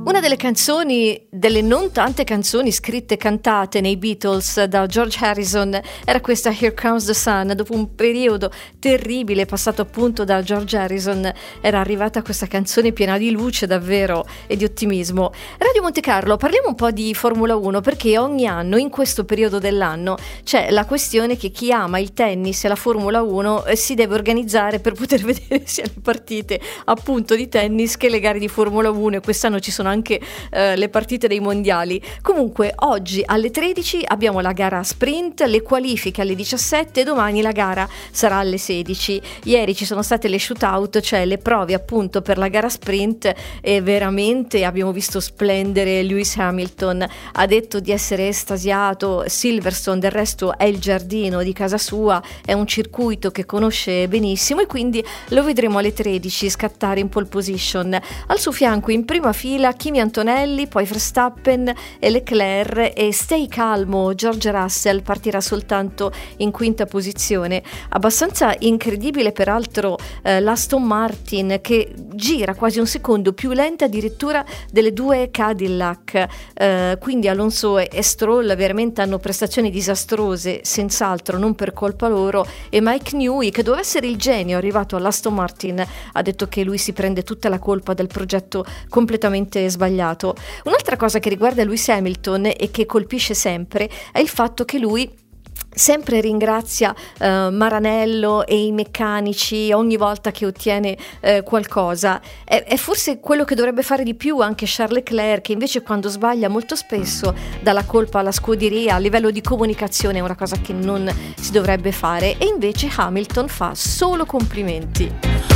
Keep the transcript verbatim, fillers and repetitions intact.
Una delle canzoni, delle non tante canzoni scritte e cantate nei Beatles da George Harrison era questa Here Comes the Sun. Dopo un periodo terribile passato appunto da George Harrison era arrivata questa canzone piena di luce davvero e di ottimismo. Radio Monte Carlo, parliamo un po' di Formula uno, perché ogni anno in questo periodo dell'anno c'è la questione che chi ama il tennis e la Formula uno eh, si deve organizzare per poter vedere sia le partite appunto di tennis che le gare di Formula uno, e quest'anno ci sono anche anche eh, le partite dei mondiali. Comunque oggi alle tredici abbiamo la gara sprint, le qualifiche alle diciassette e domani la gara sarà alle sedici. Ieri ci sono state le shootout, cioè le prove appunto per la gara sprint, e veramente abbiamo visto splendere Lewis Hamilton. Ha detto di essere estasiato. Silverstone del resto è il giardino di casa sua, è un circuito che conosce benissimo, e quindi lo vedremo alle tredici scattare in pole position. Al suo fianco in prima fila Kimi Antonelli, poi Verstappen e Leclerc, e stay calmo George Russell partirà soltanto in quinta posizione. Abbastanza incredibile peraltro eh, l'Aston Martin, che gira quasi un secondo più lenta addirittura delle due Cadillac, eh, quindi Alonso e Stroll veramente hanno prestazioni disastrose, senz'altro non per colpa loro, e Mike Newey, che doveva essere il genio arrivato all'Aston Martin, ha detto che lui si prende tutta la colpa del progetto completamente sbagliato. Un'altra cosa che riguarda Lewis Hamilton e che colpisce sempre è il fatto che lui sempre ringrazia uh, Maranello e i meccanici ogni volta che ottiene uh, qualcosa. È, è forse quello che dovrebbe fare di più anche Charles Leclerc, che invece quando sbaglia molto spesso dà la colpa alla scuderia. A livello di comunicazione è una cosa che non si dovrebbe fare, e invece Hamilton fa solo complimenti.